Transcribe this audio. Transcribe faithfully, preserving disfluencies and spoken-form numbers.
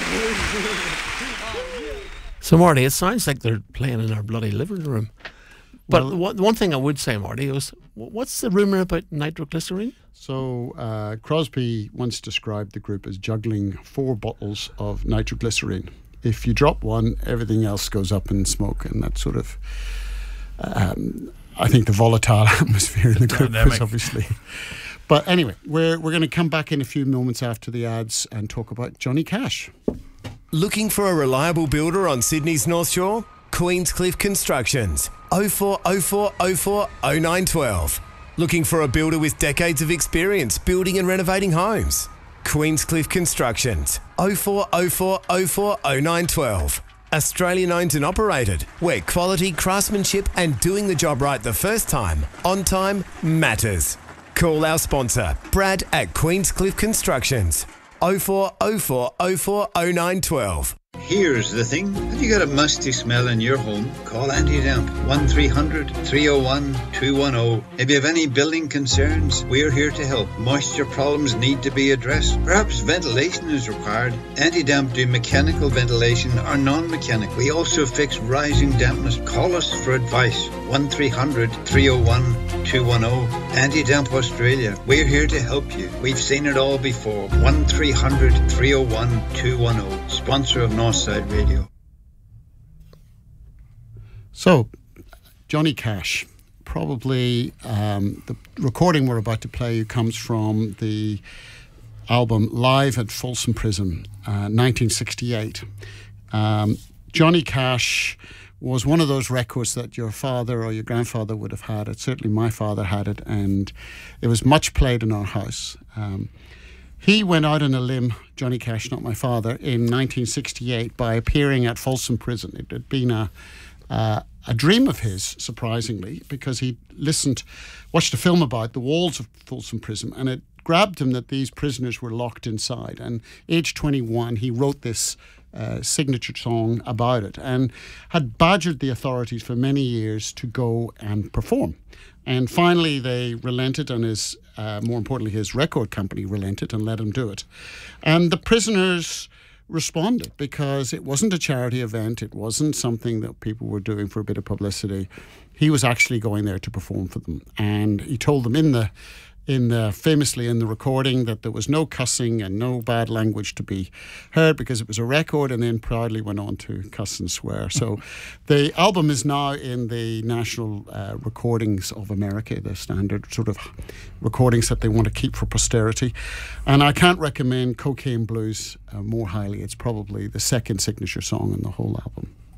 So, Marty, it sounds like they're playing in our bloody living room. But Well, one one thing I would say, Marty, was what's the rumour about nitroglycerine? So uh, Crosby once described the group as juggling four bottles of nitroglycerine. If you drop one, everything else goes up in smoke, and that sort of, um, I think, the volatile atmosphere in the group is obviously. But anyway, we're we're going to come back in a few moments after the ads and talk about Johnny Cash. Looking for a reliable builder on Sydney's North Shore? Queenscliff Constructions. oh four oh four oh four oh nine one two. Looking for a builder with decades of experience building and renovating homes? Queenscliff Constructions. oh four oh four oh four oh nine one two. Australian owned and operated, where quality, craftsmanship and doing the job right the first time, on time, matters. Call our sponsor, Brad at Queenscliff Constructions. oh four oh four oh four oh nine one two. Here's the thing. Have you got a musty smell in your home? Call Anti-Damp. one three hundred three oh one two one oh. If you have any building concerns, we're here to help. Moisture problems need to be addressed. Perhaps ventilation is required. Anti-Damp do mechanical ventilation or non-mechanical. We also fix rising dampness. Call us for advice. one three hundred three oh one two one oh. Anti-Damp Australia. We're here to help you. We've seen it all before. one three hundred three oh one two one oh. Sponsor of Northside Radio. So, Johnny Cash, probably um, the recording we're about to play you comes from the album Live at Folsom Prison, uh, nineteen sixty-eight. Um, Johnny Cash was one of those records that your father or your grandfather would have had. It certainly my father had it, and it was much played in our house. Um, He went out on a limb, Johnny Cash, not my father, in nineteen sixty-eight by appearing at Folsom Prison. It had been a uh, a dream of his, surprisingly, because he listened, watched a film about the walls of Folsom Prison, and it grabbed him that these prisoners were locked inside. And age twenty-one, he wrote this uh, signature song about it and had badgered the authorities for many years to go and perform. And finally, they relented, and his, uh, more importantly, his record company relented and let him do it. And the prisoners responded because it wasn't a charity event. It wasn't something that people were doing for a bit of publicity. He was actually going there to perform for them. And he told them in the in the, famously in the recording that there was no cussing and no bad language to be heard because it was a record, and then proudly went on to cuss and swear. So the album is now in the National uh, Recordings of America, the standard sort of recordings that they want to keep for posterity. And I can't recommend Cocaine Blues uh, more highly. It's probably the second signature song in the whole album.